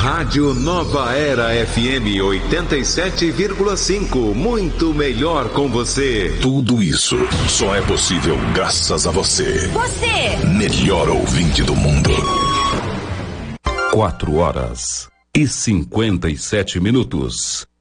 Rádio Nova Era FM 87,5. Muito melhor com você. Tudo isso só é possível graças a você. Você! Melhor ouvinte do mundo. 4 horas e 57 minutos.